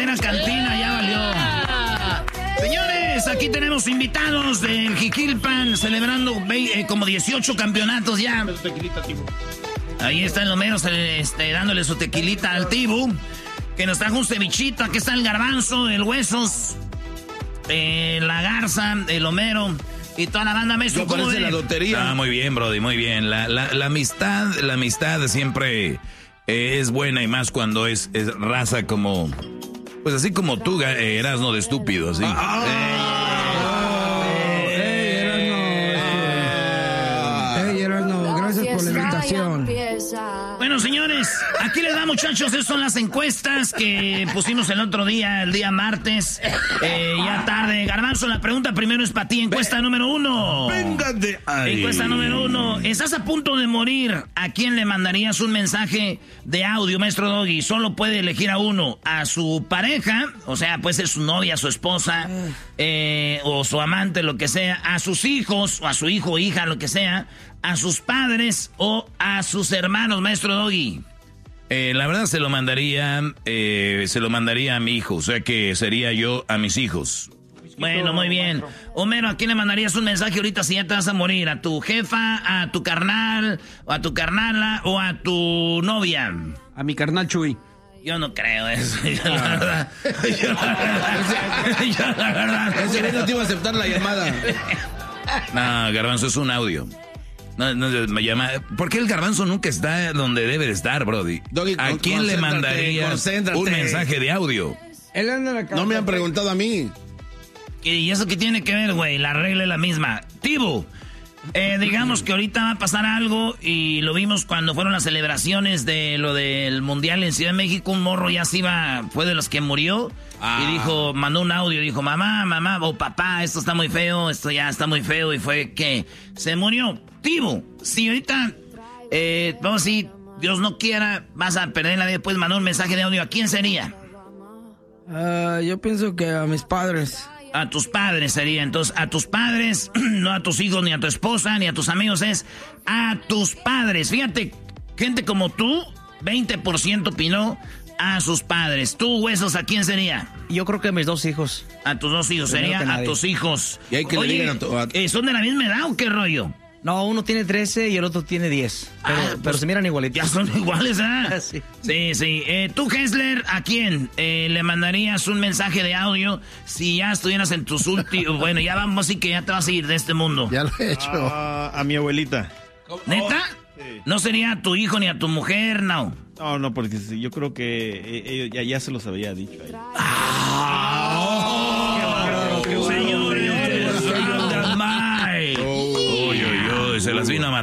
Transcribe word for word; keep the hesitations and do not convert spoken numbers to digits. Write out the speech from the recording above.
verdadera cantina ya valió. Señores, aquí tenemos invitados del Jiquilpan celebrando eh, como dieciocho campeonatos ya. Ahí está el Homero este, dándole su tequilita al Tibu. Que nos trajo un cevichito. Aquí está el Garbanzo, el Huesos, eh, la Garza, el Homero y toda la banda. Maestro, ¿cómo parece la lotería? Ah, muy bien, Brody, muy bien. La, la, la amistad, la amistad siempre eh, es buena y más cuando es, es raza como, pues así como tú, eh, Erasno de estúpido, ¿sí? Ah, eh, hey, Erasno, gracias por la invitación. Bueno, señores, aquí les da, muchachos, esas son las encuestas que pusimos el otro día, el día martes, eh, ya tarde. Garbanzo, la pregunta primero es para ti, encuesta número uno. Venga de ahí. Encuesta número uno. ¿Estás a punto de morir? ¿A quién le mandarías un mensaje de audio, maestro Doggy? Solo puede elegir a uno, a su pareja, o sea, puede ser su novia, su esposa, eh, o su amante, lo que sea, a sus hijos, o a su hijo o hija, lo que sea, a sus padres o a sus hermanos, maestro Doggy. Eh, la verdad se lo mandaría, eh, se lo mandaría a mi hijo, o sea que sería yo a mis hijos. Bueno, muy bien. Homero, ¿a quién le mandarías un mensaje ahorita si ya te vas a morir? ¿A tu jefa, a tu carnal, o a tu carnala, o a tu novia? A mi carnal Chuy. Yo no creo eso. Yo la verdad. Yo la verdad. Yo la verdad. Ese no te iba a aceptar la llamada. No, Garbanzo, es un audio. No, no, me llama. ¿Por qué el Garbanzo nunca está donde debe de estar, Brody? Doggy, ¿A quién le mandarías un mensaje de audio? Él anda en la casa. No me han preguntado a mí. ¿Y eso qué tiene que ver, güey? La regla es la misma. Tibu, eh, digamos que ahorita va a pasar algo y lo vimos cuando fueron las celebraciones de lo del Mundial en Ciudad de México. Un morro ya se iba, fue de los que murió. Ah. Y dijo, mandó un audio, dijo, mamá, mamá, o papá, esto está muy feo, esto ya está muy feo. Y fue que se murió. Tibu, si ahorita, eh, vamos a decir, Dios no quiera, vas a perder la vida, puedes mandar un mensaje de audio. ¿A quién sería? Uh, yo pienso que a mis padres. A tus padres sería. Entonces, a tus padres, no a tus hijos, ni a tu esposa, ni a tus amigos, es a tus padres. Fíjate, gente como tú, veinte por ciento opinó a sus padres. ¿Tú, Huesos, a quién sería? Yo creo que a mis dos hijos. A tus dos hijos, sería a tus hijos. Y hay que Oye, le digan a tu, a... Eh, ¿son de la misma edad o qué rollo? No, uno tiene trece y el otro tiene diez. Pero, ah, pero pues, se miran igualitos. Ya son iguales, ¿ah? sí. Sí, sí. Eh, tú, Hessler, ¿a quién eh, le mandarías un mensaje de audio si ya estuvieras en tus últimos... Bueno, ya vamos, así que ya te vas a ir de este mundo. Ya lo he hecho. Uh, a mi abuelita. ¿Neta? Sí. ¿No sería a tu hijo ni a tu mujer, no? No, no, porque yo creo que ellos ya, ya se los había dicho ahí. ¡Ah! Oh, oh, señores, se las vino a matar.